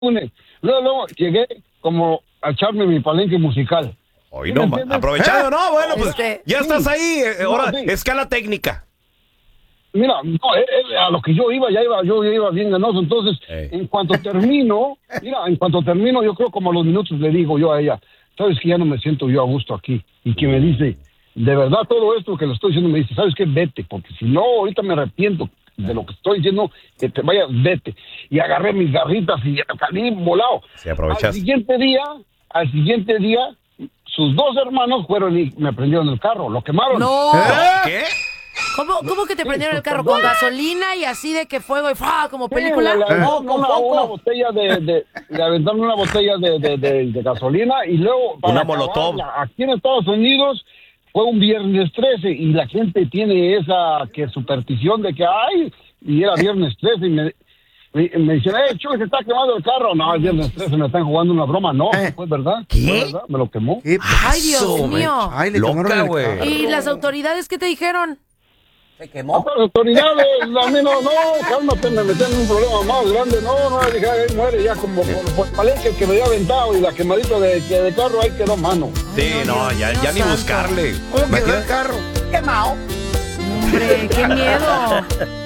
lunes. Luego llegué como a echarme mi palenque musical. Hoy no, aprovechado, ¿no? Bueno, pues ya estás ahí. Ahora, sí. escala técnica. Mira, no, a lo que yo iba bien ganoso. Entonces, en cuanto termino, yo creo como a los minutos le digo yo a ella, sabes que ya no me siento yo a gusto aquí. Y que me dice, de verdad todo esto que le estoy diciendo, me dice, ¿sabes qué? Vete, porque si no, ahorita me arrepiento de lo que estoy diciendo, que te vayas, vete. Y agarré mis garritas y salí volado. Sí, aprovechas. Al siguiente día, sus dos hermanos fueron y me prendieron el carro, lo quemaron. No. ¿Qué? ¿Cómo que te prendieron el carro? ¿Con gasolina y así de que fuego y ¡fua! ¿Como película? Le aventaron una botella le aventaron una botella de gasolina y luego Una molotov. Aquí en Estados Unidos fue un viernes 13 y la gente tiene esa superstición de que y era viernes 13 y me dicen, Chuy, se está quemando el carro. No, el viernes 13 me están jugando una broma. No, fue verdad. ¿Qué? Fue verdad, me lo quemó. Ay, Dios mío. Ay, le Loca, quemaron el güey. carro. ¿Y las autoridades qué te dijeron? ¿Se quemó? Las autoridades, a mí no, cálmate, me meten en un problema más grande. No, dije, ahí muere ya como por el palenque que me había aventado y la quemadita de carro, ahí quedó mano. Sí, no, ya ni santo. buscarle. ¿Cómo quedó el carro? Quemado. Hombre, qué miedo.